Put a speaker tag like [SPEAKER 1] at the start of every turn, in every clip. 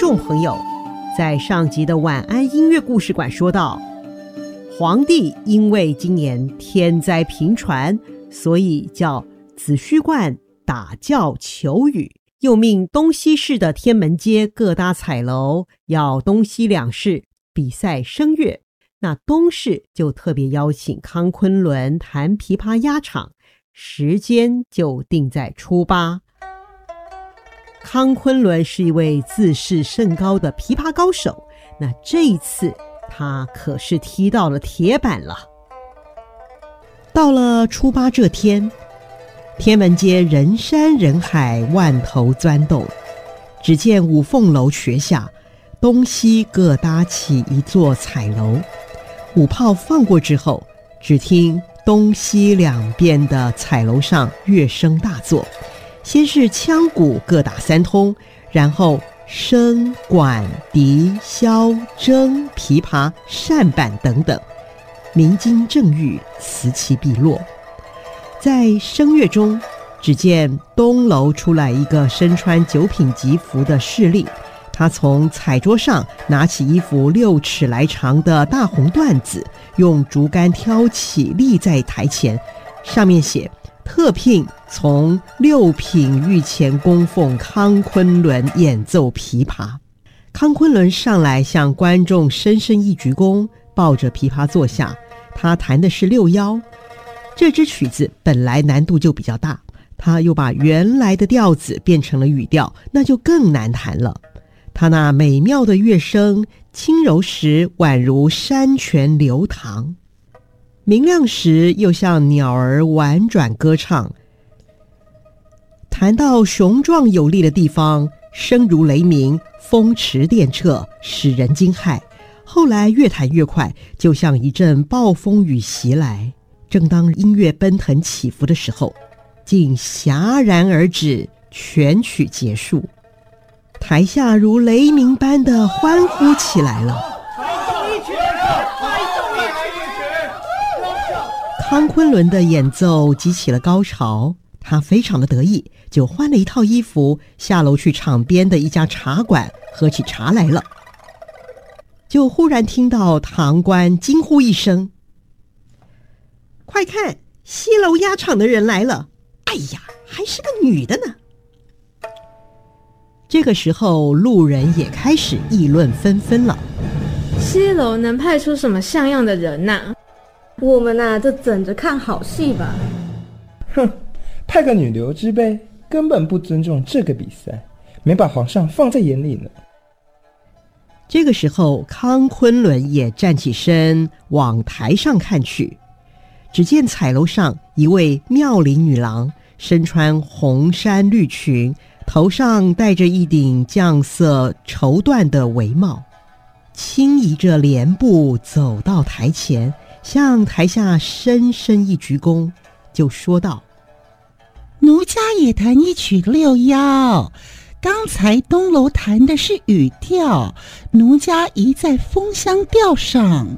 [SPEAKER 1] 众朋友，在上集的晚安音乐故事馆说到，皇帝因为今年天灾频传，所以叫子虚观打轿求雨，又命东西市的天门街各大彩楼要东西两市比赛声乐。那东市就特别邀请康昆仑弹琵琶压场，时间就定在初八。康昆仑是一位自视甚高的琵琶高手，那这一次他可是踢到了铁板了。到了初八这天，天门街人山人海，万头钻动。只见五凤楼学下，东西各搭起一座彩楼。五炮放过之后，只听东西两边的彩楼上乐声大作，先是腔鼓各打3通，然后笙、管、笛、箫、筝、琵琶、扇板等等，鸣金正玉，此起彼落。在声乐中，只见东楼出来一个身穿9品级服的侍隶，他从彩桌上拿起一幅6尺来长的大红缎子，用竹竿挑起立在台前，上面写特聘从6品御前供奉康昆仑演奏琵琶。康昆仑上来向观众深深一鞠躬，抱着琵琶坐下。他弹的是6幺，这支曲子本来难度就比较大，他又把原来的调子变成了语调，那就更难弹了。他那美妙的乐声，轻柔时宛如山泉流淌，明亮时又像鸟儿婉转歌唱。谈到雄壮有力的地方，声如雷鸣，风驰电掣，使人惊骇。后来越弹越快，就像一阵暴风雨袭来。正当音乐奔腾起伏的时候，竟戛然而止，全曲结束。台下如雷鸣般的欢呼起来了。康昆仑的演奏激起了高潮，他非常的得意，就换了一套衣服，下楼去场边的一家茶馆喝起茶来了。就忽然听到堂官惊呼一声：“快看，西楼压场的人来了！哎呀，还是个女的呢！”这个时候，路人也开始议论纷纷了。
[SPEAKER 2] 西楼能派出什么像样的人啊？
[SPEAKER 3] 我们啊，就等着看好戏吧。
[SPEAKER 4] 哼，派个女流之辈，根本不尊重这个比赛，没把皇上放在眼里呢。
[SPEAKER 1] 这个时候，康昆仑也站起身，往台上看去。只见彩楼上一位妙龄女郎，身穿红衫绿裙，头上戴着一顶绛色绸缎的帷帽，轻移着帘步走到台前，向台下深深一鞠躬，就说道：“
[SPEAKER 5] 奴家也弹一曲6幺，刚才东楼弹的是语调，奴家移在风箱调上。”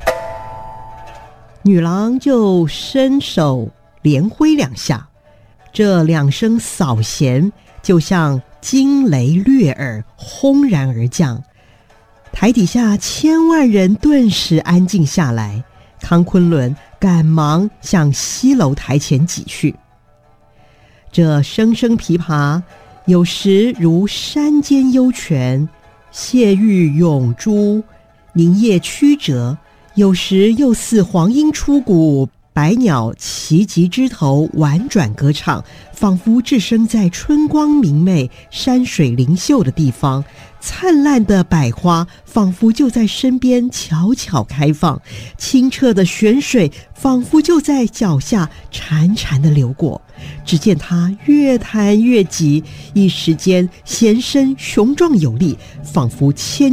[SPEAKER 1] 女郎就伸手连挥2下，这2声扫弦就像惊雷掠耳，轰然而降。台底下千万人顿时安静下来，康昆仑赶忙向西楼台前挤去。这声声琵琶，有时如山间幽泉，泻玉涌珠，凝叶曲折；有时又似黄莺出谷，百鸟齐集枝头，婉转歌唱，仿佛置身在春光明媚、山水灵秀的地方。灿烂的百花仿佛就在身边悄悄开放，清澈的泉水仿佛就在脚下潺潺地流过。只见他越弹越急，一时间弦声雄壮有力，仿佛千